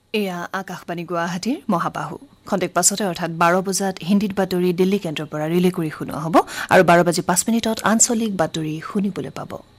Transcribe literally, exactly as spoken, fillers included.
এয়া আকাশবাণী গুৱাহাটীৰ মহাবাহু খন্তেক পাছতে অৰ্থাৎ বাৰ বজাত হিন্দীত বাতৰি দিল্লী কেন্দ্ৰৰ পৰা ৰিলে কৰি শুনোৱা হ'ব আৰু বাৰ বাজি পাঁচ মিনিটত আঞ্চলিক বাতৰি শুনিবলৈ পাব।